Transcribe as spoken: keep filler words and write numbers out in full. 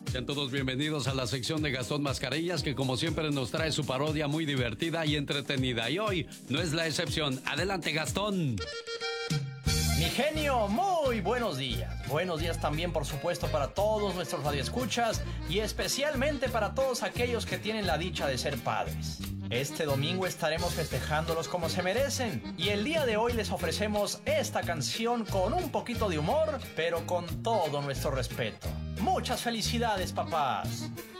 Sean todos bienvenidos a la sección de Gastón Mascarillas, que como siempre nos trae su parodia muy divertida y entretenida. Y hoy no es la excepción. Adelante, Gastón. Mi genio, muy buenos días. Buenos días también, por supuesto, para todos nuestros radioescuchas y especialmente para todos aquellos que tienen la dicha de ser padres. Este domingo estaremos festejándolos como se merecen y el día de hoy les ofrecemos esta canción con un poquito de humor, pero con todo nuestro respeto. Muchas felicidades, papás.